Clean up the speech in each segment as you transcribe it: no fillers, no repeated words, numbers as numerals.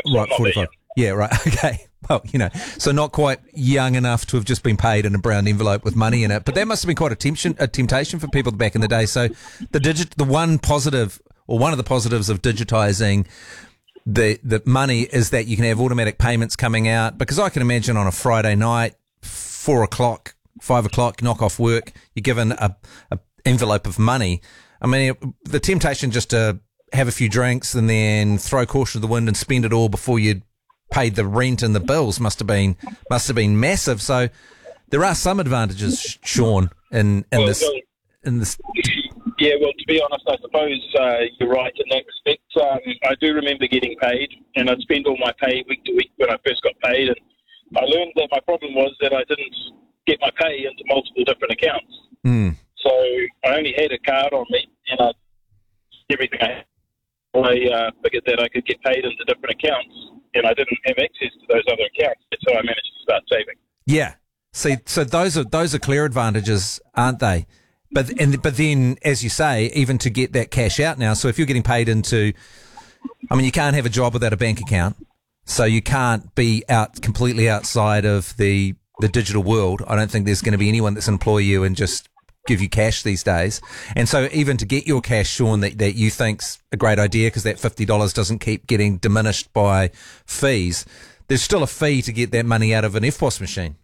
so right, I'm not there 45. yet. Yeah, right. Okay. Well, so not quite young enough to have just been paid in a brown envelope with money in it. But that must have been quite a temptation for people back in the day. So the one positive, or one of the positives of digitizing the money, is that you can have automatic payments coming out. Because I can imagine on a Friday night, 4 o'clock, 5 o'clock, knock off work, you're given a envelope of money. I mean, the temptation just to have a few drinks and then throw caution to the wind and spend it all before you'd paid the rent and the bills must have been massive. So there are some advantages, Sean, in this. Yeah, well, to be honest, I suppose you're right in that respect. I do remember getting paid, and I'd spend all my pay week to week when I first got paid, and I learned that my problem was that I didn't get my pay into multiple different accounts. Mm. So I only had a card on me, and everything I had. I figured that I could get paid into different accounts, and I didn't have access to those other accounts. That's how I managed to start saving. Yeah. See, so those are clear advantages, aren't they? But then, as you say, even to get that cash out now. So if you're getting paid into, I mean, you can't have a job without a bank account, so you can't be completely outside of the digital world. I don't think there's going to be anyone that's employ you and just give you cash these days. And so even to get your cash, Sean, that you think's a great idea, because that $50 doesn't keep getting diminished by fees, there's still a fee to get that money out of an EFTPOS machine.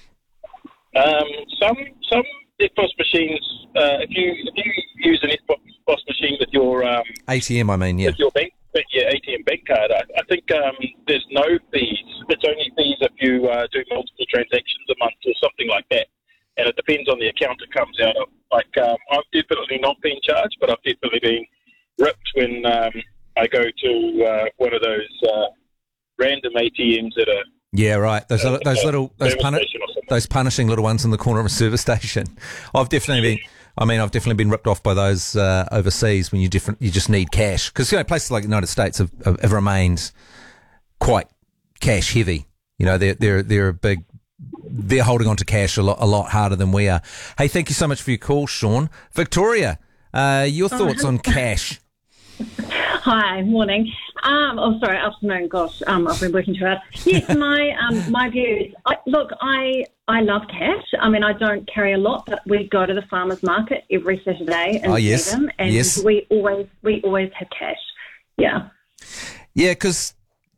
Some EFTPOS machines, if you use an EFTPOS machine with your ATM, I mean, yeah, with your ATM bank card, I think there's no fees. It's only fees if you do multiple transactions a month or something like that. And it depends on the account it comes out of. Like, I've definitely not been charged, but I've definitely been ripped when I go to one of those random ATMs that are... Yeah, right. Those punishing little ones in the corner of a service station. I've definitely been ripped off by those overseas when you just need cash, because places like the United States have remained quite cash heavy. They're a big. They're holding on to cash a lot harder than we are. Hey, thank you so much for your call, Sean. Victoria, your thoughts on cash? Hi, morning. Sorry, afternoon. Gosh, I've been working too hard. Yes, my views. I love cash. I mean, I don't carry a lot, but we go to the farmers market every Saturday in Sweden, and we always have cash. Yeah. Yeah, because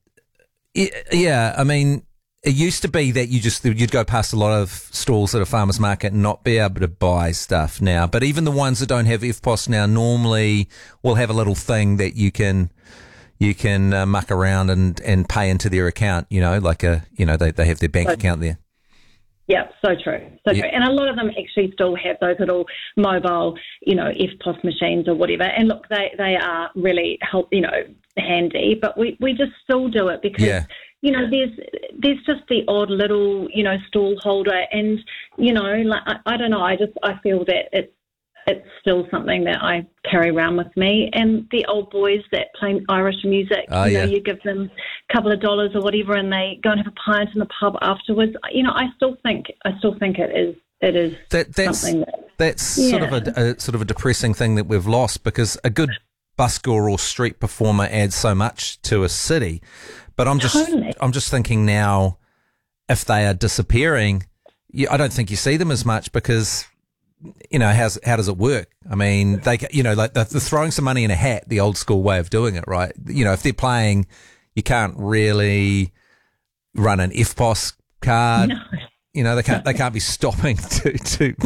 I mean, it used to be that you'd go past a lot of stalls at a farmer's market and not be able to buy stuff now. But even the ones that don't have EFTPOS now normally will have a little thing that you can muck around and pay into their account. They have their bank account there. Yeah, so true. True. And a lot of them actually still have those little mobile, EFTPOS machines or whatever. And look, they are really handy, but we just still do it because. Yeah. There's just the odd little, stall holder, and I don't know. I feel that it's still something that I carry around with me. And the old boys that play Irish music, you give them a couple of dollars or whatever, and they go and have a pint in the pub afterwards. I still think it is something that's sort of a depressing thing that we've lost, because a good busker or street performer adds so much to a city. But I'm just thinking now, if they are disappearing, I don't think you see them as much, because, how does it work? I mean, they're throwing some money in a hat, the old school way of doing it, right? If they're playing, you can't really run an EFTPOS card. No. They can't be stopping to take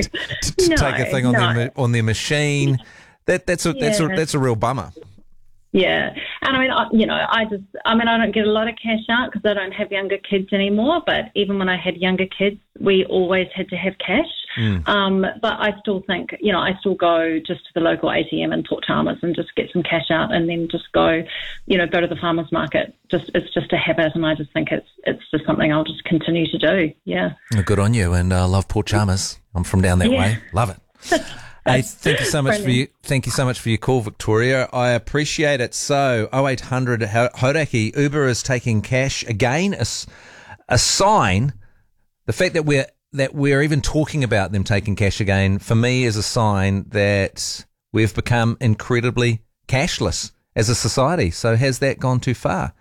a thing on their machine. That's a real bummer. Yeah, and I don't get a lot of cash out because I don't have younger kids anymore. But even when I had younger kids, we always had to have cash. But I still think, I still go just to the local ATM in Port Chalmers and just get some cash out, and then just go to the farmers market. It's just a habit, and I just think it's just something I'll just continue to do. Yeah. Good on you, and I love Port Chalmers. I'm from down that way. Love it. Hey, thank you so much for your call, Victoria. I appreciate it. So 0800 Hauraki, Uber is taking cash again. A sign. The fact that we're even talking about them taking cash again, for me, is a sign that we've become incredibly cashless as a society. So has that gone too far?